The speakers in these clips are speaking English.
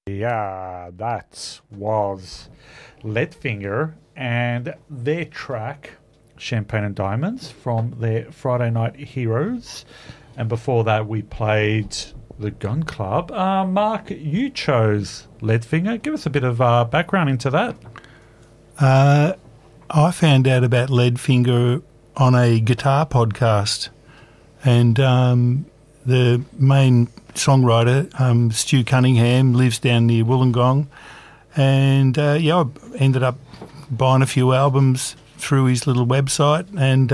Yeah, that was Leadfinger and their track Champagne and Diamonds from their Friday Night Heroes. And before that, we played the Gun Club. Mark, you chose Leadfinger. Give us a bit of background into that. I found out about Leadfinger on a guitar podcast, and the main songwriter, Stu Cunningham, lives down near Wollongong, and I ended up buying a few albums through his little website, and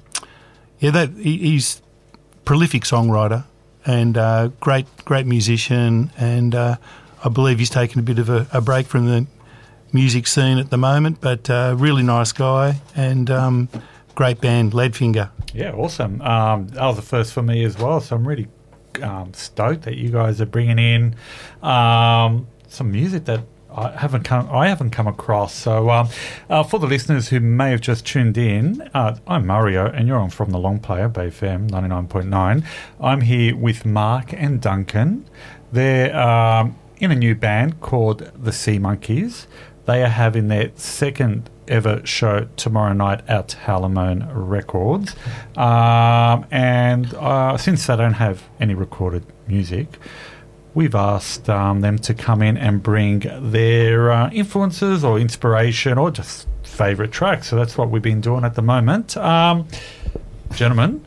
he's a prolific songwriter and great musician, and I believe he's taken a bit of a break from the music scene at the moment, but really nice guy and great band, Leadfinger. Yeah, awesome. That was the first for me as well, so I'm really stoked that you guys are bringing in some music that I haven't come across. So for the listeners who may have just tuned in, I'm Mario and you're on From the Long Player, Bay FM 99.9. I'm here with Mark and Duncan. They're in a new band called the Sea Monkeys. They are having their second ever show tomorrow night at Howlamone Records. And since they don't have any recorded music, we've asked them to come in and bring their influences or inspiration or just favourite tracks. So that's what we've been doing at the moment. Gentlemen,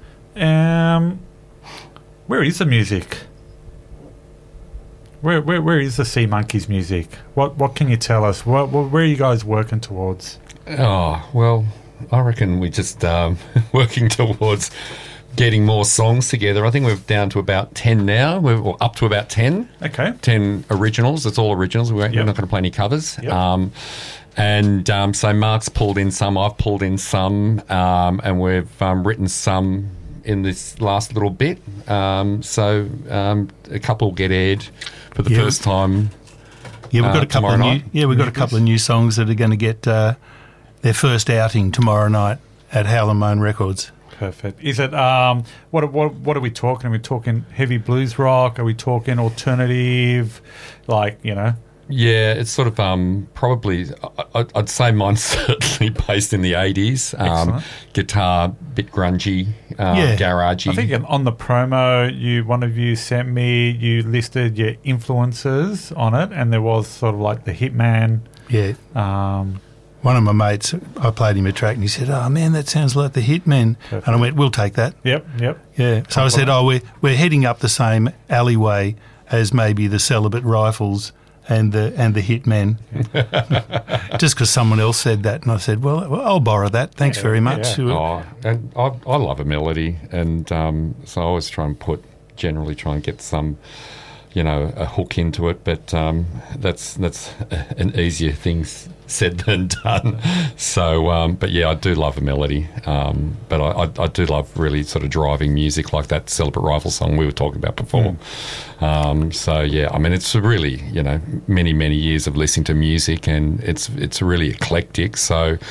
where is the music? Where is the Sea Monkeys music? What can you tell us? Where are you guys working towards? Oh, well, I reckon we're just working towards getting more songs together. I think we're down to about 10 now. We're up to about 10. Okay. 10 originals. It's all originals. We're not going to play any covers. Yep. So Mark's pulled in some, I've pulled in some, and we've written some in this last little bit. So a couple will get aired for the first time. Yeah, we've got a couple of night. We've got a couple of new songs that are going to get their first outing tomorrow night at Howlamone Records. Perfect. Is it what are we talking? Are we talking heavy blues rock? Are we talking alternative? Yeah, it's sort of probably. I'd say mine's certainly based in the 80s. Guitar, bit grungy, garagey. I think on the promo, one of you sent me. You listed your influences on it, and there was sort of like the Hitman. Yeah. One of my mates, I played him a track, and he said, "Oh man, that sounds like the Hitman." Perfect. And I went, "We'll take that." Yep. Yeah. So I said, we're heading up the same alleyway as maybe the Celibate Rifles and the Hitmen, just because someone else said that, and I said, "Well, I'll borrow that. Thanks very much." Yeah. And I love a melody, and so I always generally try and get some, a hook into it. But that's an easier thing said than done. So, but yeah, I do love a melody. But I do love really sort of driving music like that Celibate Rifle song we were talking about before. So yeah, I mean, it's really, many years of listening to music, and it's really eclectic. So